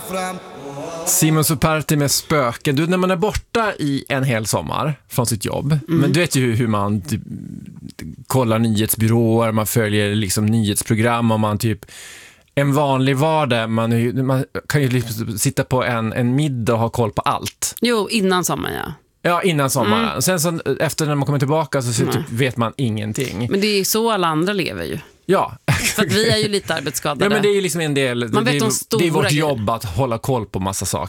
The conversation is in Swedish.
Simon Superti med Spöken. Du, när man är borta i en hel sommar från sitt jobb, men du vet ju hur man typ kollar nyhetsbyråer, man följer liksom nyhetsprogram och man typ en vanlig vardag, man kan ju liksom sitta på en middag och ha koll på allt. Jo, innan sommaren, ja. Ja, innan sommaren. Sen så, efter när man kommer tillbaka så typ vet man ingenting. Men det är så alla andra lever ju. Ja. För att vi är ju lite arbetsskadade. Ja, men det är ju liksom en del. Man vet de stora det är vårt grejer. jobb att hålla koll på massa saker.